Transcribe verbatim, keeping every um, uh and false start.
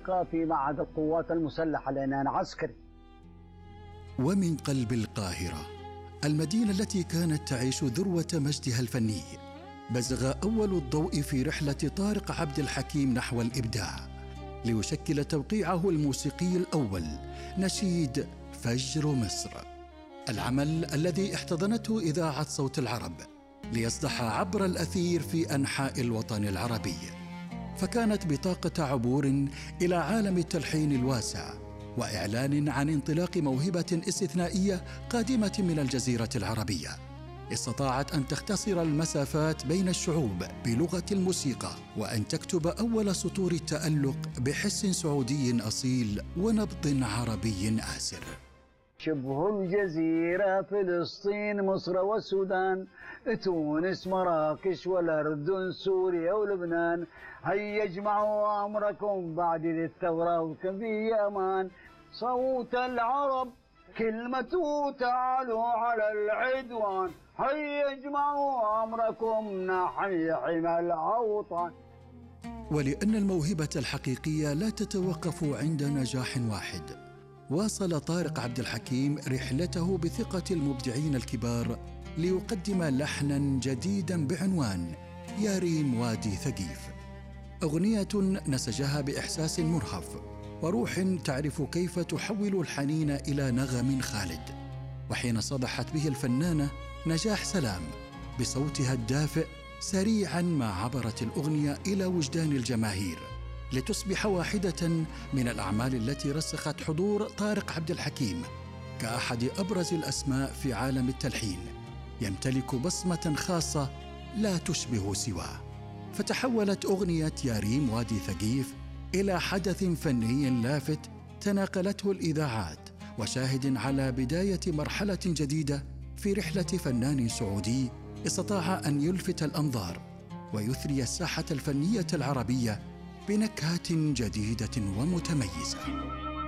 الثقة في معهد القوات المسلحة لأن أنا عسكري. ومن قلب القاهرة، المدينة التي كانت تعيش ذروة مجدها الفني، بزغ أول الضوء في رحلة طارق عبد الحكيم نحو الإبداع، ليشكل توقيعه الموسيقي الأول نشيد فجر مصر، العمل الذي احتضنته إذاعة صوت العرب ليصدح عبر الأثير في أنحاء الوطن العربي، فكانت بطاقة عبور إلى عالم التلحين الواسع، وإعلان عن انطلاق موهبة استثنائية قادمة من الجزيرة العربية، استطاعت أن تختصر المسافات بين الشعوب بلغة الموسيقى، وأن تكتب أول سطور التألق بحس سعودي أصيل ونبض عربي آسر. شبه الجزيرة فلسطين مصر والسودان تونس مراكش والأردن سوريا ولبنان، هيا اجمعوا أمركم بعد ذي الثورة وكن في أمان. صوت العرب كلمته تعالوا على العدوان، هيا اجمعوا أمركم نحيي حمى الأوطان. ولأن الموهبة الحقيقية لا تتوقف عند نجاح واحد، واصل طارق عبد الحكيم رحلته بثقة المبدعين الكبار ليقدم لحناً جديداً بعنوان يا ريم وادي ثقيف، أغنية نسجها بإحساس مرهف وروح تعرف كيف تحول الحنين إلى نغم خالد. وحين صدحت به الفنانة نجاح سلام بصوتها الدافئ، سريعاً ما عبرت الأغنية إلى وجدان الجماهير، لتصبح واحدة من الأعمال التي رسخت حضور طارق عبد الحكيم كأحد أبرز الأسماء في عالم التلحين، يمتلك بصمة خاصة لا تشبه سواه. فتحولت أغنية يا ريم وادي ثقيف إلى حدث فني لافت تناقلته الإذاعات، وشاهد على بداية مرحلة جديدة في رحلة فنان سعودي استطاع أن يلفت الأنظار ويثري الساحة الفنية العربية بنكهات جديدة ومتميزة.